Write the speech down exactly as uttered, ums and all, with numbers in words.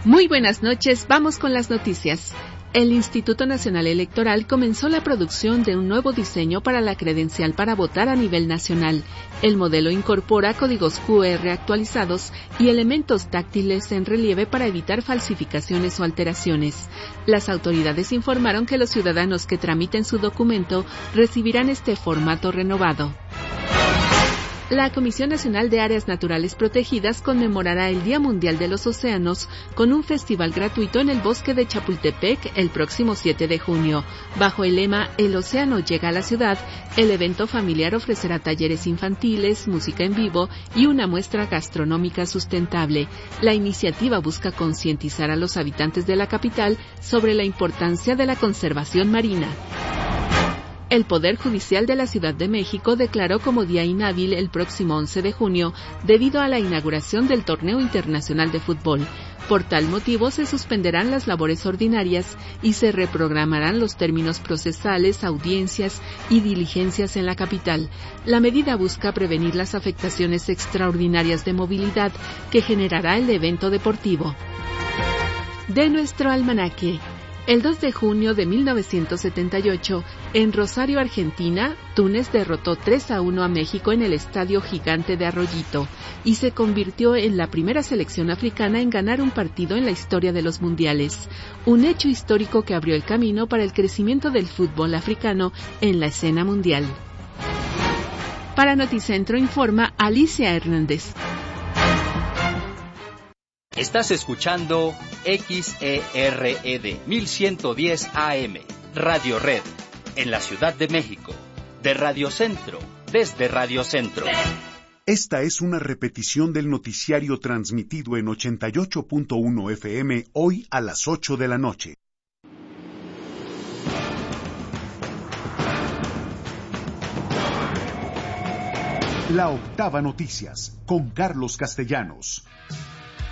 Muy buenas noches, vamos con las noticias. El Instituto Nacional Electoral comenzó la producción de un nuevo diseño para la credencial para votar a nivel nacional. El modelo incorpora códigos cu erre actualizados y elementos táctiles en relieve para evitar falsificaciones o alteraciones. Las autoridades informaron que los ciudadanos que tramiten su documento recibirán este formato renovado. La Comisión Nacional de Áreas Naturales Protegidas conmemorará el Día Mundial de los Océanos con un festival gratuito en el bosque de Chapultepec el próximo siete de junio. Bajo el lema El océano llega a la ciudad, el evento familiar ofrecerá talleres infantiles, música en vivo y una muestra gastronómica sustentable. La iniciativa busca concientizar a los habitantes de la capital sobre la importancia de la conservación marina. El Poder Judicial de la Ciudad de México declaró como día inhábil el próximo once de junio debido a la inauguración del Torneo Internacional de Fútbol. Por tal motivo se suspenderán las labores ordinarias y se reprogramarán los términos procesales, audiencias y diligencias en la capital. La medida busca prevenir las afectaciones extraordinarias de movilidad que generará el evento deportivo. De nuestro almanaque. El dos de junio de mil novecientos setenta y ocho, en Rosario, Argentina, Túnez derrotó tres a uno a México en el Estadio Gigante de Arroyito y se convirtió en la primera selección africana en ganar un partido en la historia de los mundiales, un hecho histórico que abrió el camino para el crecimiento del fútbol africano en la escena mundial. Para Noticentro informa Alicia Hernández. Estás escuchando X E R E D mil ciento diez A M, Radio Red, en la Ciudad de México, de Radio Centro, desde Radio Centro. Esta es una repetición del noticiario transmitido en ochenta y ocho punto uno F M hoy a las ocho de la noche. La Octava Noticias, con Carlos Castellanos.